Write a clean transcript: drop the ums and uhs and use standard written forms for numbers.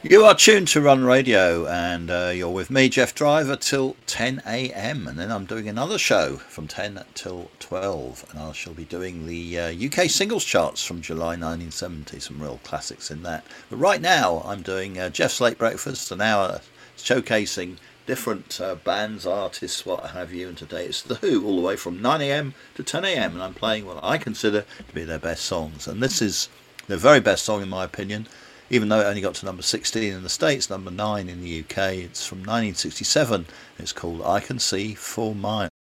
You are tuned to Run Radio, and you're with me, Jeff Driver, till 10 a.m. And then I'm doing another show from 10 till 12, and I shall be doing the UK singles charts from July 1970, some real classics in that. But right now, I'm doing Jeff's Late Breakfast, an hour showcasing different bands, artists, what have you. And today it's The Who, all the way from 9 a.m. to 10 a.m. And I'm playing what I consider to be their best songs. And this is their very best song, in my opinion. Even though it only got to number 16 in the States, number 9 in the UK, it's from 1967. It's called I Can See 4 Miles.